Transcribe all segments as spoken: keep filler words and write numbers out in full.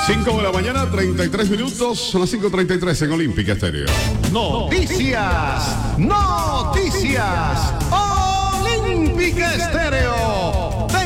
cinco de la mañana, treinta y tres minutos. Son las cinco treinta y tres en Olímpica Estéreo. Noticias, noticias. Olímpica Estéreo te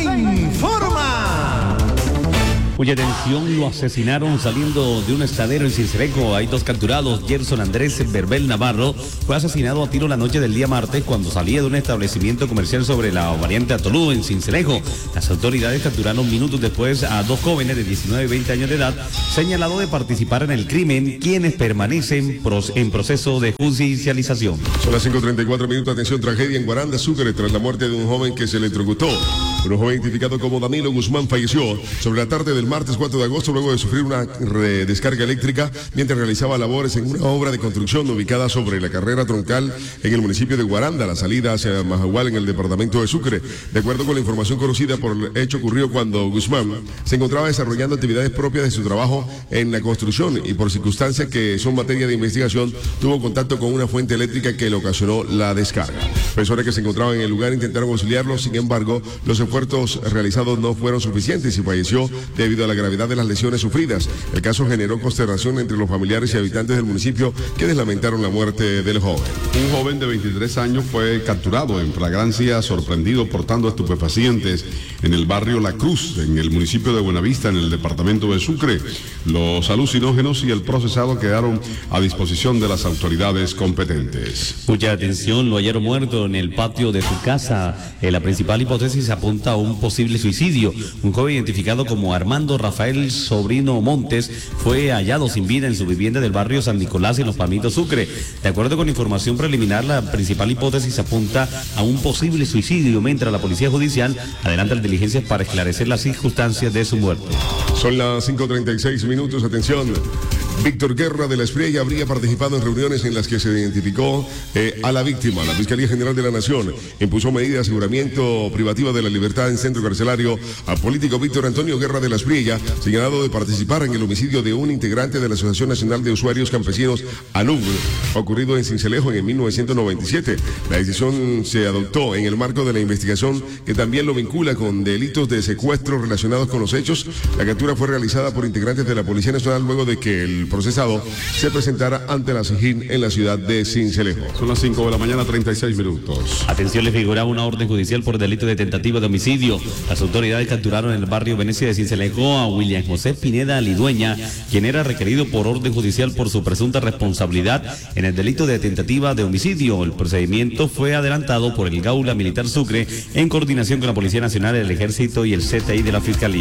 informa. Mucha atención, lo asesinaron saliendo de un estadero en Sincelejo. Hay dos capturados. Gerson Andrés Berbel Navarro fue asesinado a tiro la noche del día martes cuando salía de un establecimiento comercial sobre la variante Atolú en Sincelejo. Las autoridades capturaron minutos después a dos jóvenes de diecinueve y veinte años de edad señalados de participar en el crimen, quienes permanecen en proceso de judicialización. Son las cinco treinta y cuatro minutos. Atención, tragedia en Guaranda, Sucre, tras la muerte de un joven que se electrocutó. Un joven identificado como Danilo Guzmán falleció sobre la tarde del martes cuatro de agosto luego de sufrir una descarga eléctrica mientras realizaba labores en una obra de construcción ubicada sobre la carrera troncal en el municipio de Guaranda, la salida hacia Majagual en el departamento de Sucre. De acuerdo con la información conocida por el hecho ocurrió cuando Guzmán se encontraba desarrollando actividades propias de su trabajo en la construcción y por circunstancias que son materia de investigación tuvo contacto con una fuente eléctrica que le ocasionó la descarga. Personas que se encontraban en el lugar intentaron auxiliarlo, sin embargo, los esfuerzos realizados no fueron suficientes y falleció debido a la gravedad de las lesiones sufridas. El caso generó consternación entre los familiares y habitantes del municipio que lamentaron la muerte del joven. Un joven de veintitrés años fue capturado en flagrancia, sorprendido portando estupefacientes en el barrio La Cruz, en el municipio de Buenavista, en el departamento de Sucre. Los alucinógenos y el procesado quedaron a disposición de las autoridades competentes. Mucha atención, lo hallaron muerto en el patio de su casa. En la principal hipótesis apunta a un posible suicidio. Un joven identificado como Armando Rafael Sobrino Montes fue hallado sin vida en su vivienda del barrio San Nicolás en Los Palmitos, Sucre. De acuerdo con información preliminar, la principal hipótesis apunta a un posible suicidio, mientras la Policía Judicial adelanta las diligencias para esclarecer las circunstancias de su muerte. Son las cinco treinta y seis minutos. Atención. Víctor Guerra de la Espriella habría participado en reuniones en las que se identificó eh, a la víctima. La Fiscalía General de la Nación impuso medida de aseguramiento privativa de la libertad en centro carcelario al político Víctor Antonio Guerra de la Espriella, señalado de participar en el homicidio de un integrante de la Asociación Nacional de Usuarios Campesinos, ANUB, ocurrido en Sincelejo en mil novecientos noventa y siete. La decisión se adoptó en el marco de la investigación que también lo vincula con delitos de secuestro relacionados con los hechos. La captura fue realizada por integrantes de la Policía Nacional luego de que el procesado se presentara ante la SIJIN en la ciudad de Sincelejo. Son las cinco de la mañana, treinta y seis minutos. Atención, le figuraba una orden judicial por delito de tentativa de homicidio. Las autoridades capturaron en el barrio Venecia de Sincelejo a William José Pineda Lidueña, quien era requerido por orden judicial por su presunta responsabilidad en el delito de tentativa de homicidio. El procedimiento fue adelantado por el Gaula Militar Sucre en coordinación con la Policía Nacional, el Ejército y el C T I de la Fiscalía.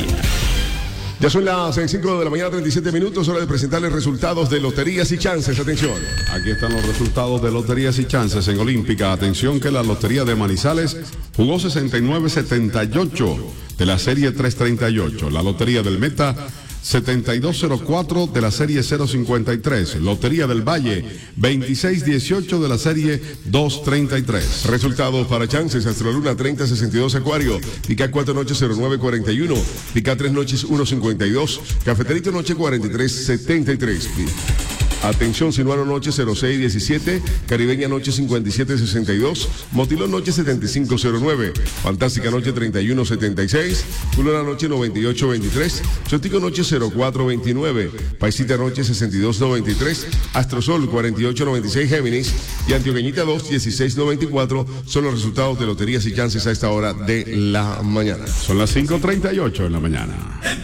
Ya son las cinco de la mañana, treinta y siete minutos, hora de presentarles resultados de Loterías y Chances. Atención. Aquí están los resultados de Loterías y Chances en Olímpica. Atención que la Lotería de Manizales jugó sesenta y nueve setenta y ocho de la serie trescientos treinta y ocho. La Lotería del Meta setenta y dos cero cuatro de la serie cero cincuenta y tres. Lotería del Valle veintiséis dieciocho de la serie doscientos treinta y tres. Resultados para Chances: Astroluna treinta sesenta y dos Acuario, Pica cuatro noches cero nueve cuarenta y uno, Pica tres noches uno cincuenta y dos, Cafeterito noche cuarenta y tres setenta y tres. Atención, Sinuano noche cero seis diecisiete, Caribeña noche cincuenta y siete sesenta y dos, Motilón noche setenta y cinco cero nueve, Fantástica noche treinta y uno setenta y seis, Culona noche noventa y ocho veintitrés, Chotico noche cero cuatro veintinueve, Paisita noche sesenta y dos noventa y tres, Astrosol cuarenta y ocho noventa y seis Géminis y Antioqueñita dos dieciséis noventa y cuatro son los resultados de Loterías y Chances a esta hora de la mañana. Son las cinco treinta y ocho de la mañana.